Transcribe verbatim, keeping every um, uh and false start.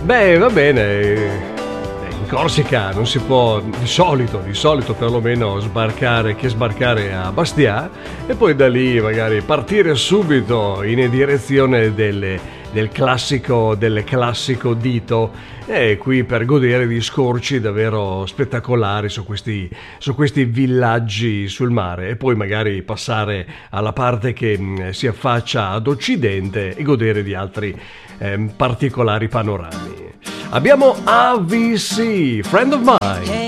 Beh, va bene. In Corsica non si può, di solito, di solito perlomeno sbarcare che sbarcare a Bastia e poi da lì magari partire subito in direzione delle, del classico del classico dito e qui per godere di scorci davvero spettacolari su questi, su questi villaggi sul mare e poi magari passare alla parte che mh, si affaccia ad occidente e godere di altri ehm, particolari panorami. Abbiamo A V C, Friend of Mine.